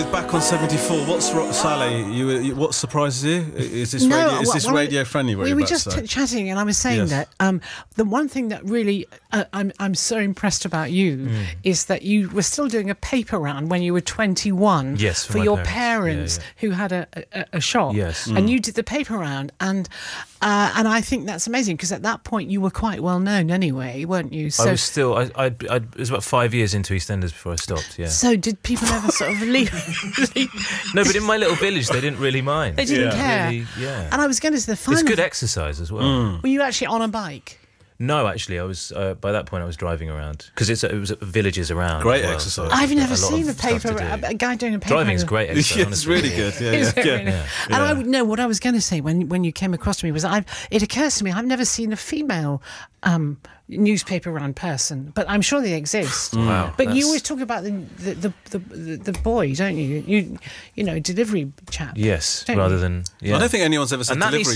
Back on 74. Sally? What surprises you? Is this radio friendly? We were just chatting, and I was saying that the one thing that really I'm so impressed about you is that you were still doing a paper round when you were 21. Yes, for your parents who had a shop. Yes, and you did the paper round, and I think that's amazing because at that point you were quite well known anyway, weren't you? So, I was still. I was about 5 years into EastEnders before I stopped. Yeah. So did people ever sort of leave? No, but in my little village, they didn't really mind. They didn't care. Really, yeah. And I was going to say the final. It's good exercise as well. Were you actually on a bike? No, actually, I was. By that point, I was driving around because it was villages around. Great exercise. I've never seen a guy doing a paper. Driving is great exercise. It's really good. Yeah. And I would know what I was going to say when you came across to me was it occurs to me I've never seen a female newspaper round person, but I'm sure they exist. Wow. But you always talk about the boy, don't you? You know, delivery chap. Yes, don't rather you? than. Yeah. I don't think anyone's ever said and that delivery